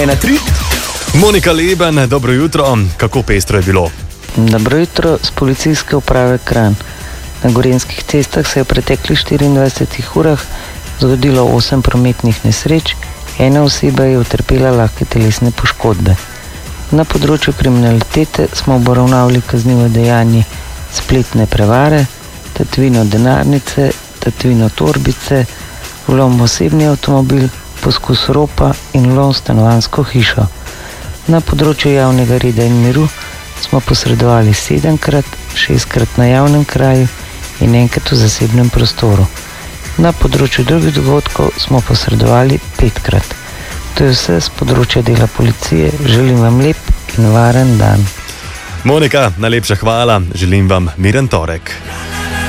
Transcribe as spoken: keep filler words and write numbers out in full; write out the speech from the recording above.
ena tri. Monika Leben, dobro jutro. Kako pestro je bilo? Dobro jutro z policijske uprave Kranj. Na gorenjskih cestah se je v preteklih štiriindvajsetih urah zgodilo osem prometnih nesreč, ena oseba je utrpela lahke telesne poškodbe. Na področju kriminalitete smo obravnavali kaznivo dejanje spletne prevare, tatvino denarnice, tatvino torbice, vlom v osebni avtomobil, poskus ropa in vlom v stanovanjsko hišo. Na področju javnega reda in miru smo posredovali sedemkrat, šestkrat na javnem kraju in enkrat v zasebnem prostoru. Na področju drugih dogodkov smo posredovali petkrat. To je vse z področja dela policije. Želim vam lep in varen dan. Monika, najlepša hvala. Želim vam miren torek.